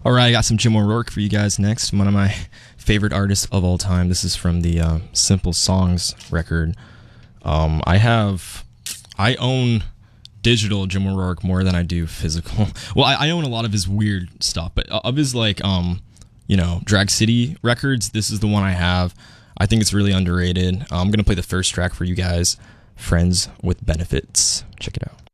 All right, I got some Jim O'Rourke for you guys next. One of my favorite artists of all time. This is from the Simple Songs record. I own digital Jim O'Rourke more than I do physical. Well, I own a lot of his weird stuff, but of his Drag City records, this is the one I have. I think it's really underrated. I'm gonna play the first track for you guys, Friends with Benefits. Check it out.